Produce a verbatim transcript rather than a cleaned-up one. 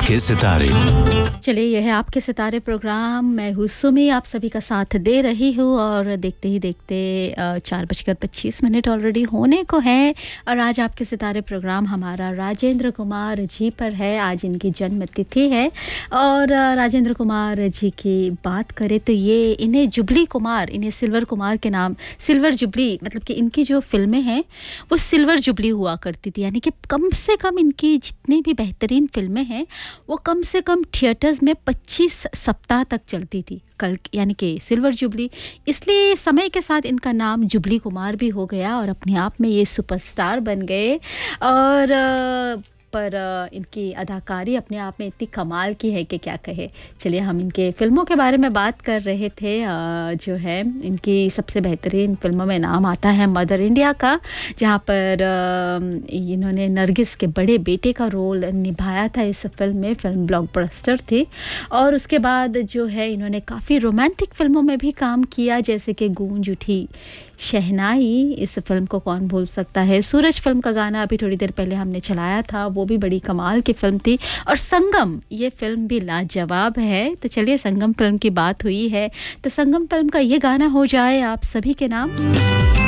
आपके सितारे। चलिए, यह है आपके सितारे प्रोग्राम। मैं हूँ सुमी, आप सभी का साथ दे रही हूँ और देखते ही देखते चार बजकर पच्चीस मिनट ऑलरेडी होने को है। और आज आपके सितारे प्रोग्राम हमारा राजेंद्र कुमार जी पर है। आज इनकी जन्म तिथि है और राजेंद्र कुमार जी की बात करें तो ये इन्हें जुबली कुमार, इन्हें सिल्वर कुमार के नाम, सिल्वर जुबली, मतलब कि इनकी जो फिल्में हैं वो सिल्वर जुबली हुआ करती थी। यानी कि कम से कम इनकी जितनी भी बेहतरीन फिल्में हैं वो कम से कम थिएटर्स में पच्चीस सप्ताह तक चलती थी, कल यानी कि सिल्वर जुबली। इसलिए समय के साथ इनका नाम जुबली कुमार भी हो गया और अपने आप में ये सुपरस्टार बन गए। और पर इनकी अदाकारी अपने आप में इतनी कमाल की है कि क्या कहे। चलिए, हम इनके फ़िल्मों के बारे में बात कर रहे थे। जो है इनकी सबसे बेहतरीन फ़िल्मों में नाम आता है मदर इंडिया का, जहाँ पर इन्होंने नरगिस के बड़े बेटे का रोल निभाया था। इस फिल्म में फिल्म ब्लॉकबस्टर थी। और उसके बाद जो है इन्होंने काफ़ी रोमांटिक फ़िल्मों में भी काम किया, जैसे कि गूंज उठी शहनाई। इस फिल्म को कौन भूल सकता है। सूरज फिल्म का गाना अभी थोड़ी देर पहले हमने चलाया था, वो भी बड़ी कमाल की फिल्म थी। और संगम, ये फिल्म भी लाजवाब है। तो चलिए, संगम फिल्म की बात हुई है तो संगम फिल्म का ये गाना हो जाए आप सभी के नाम।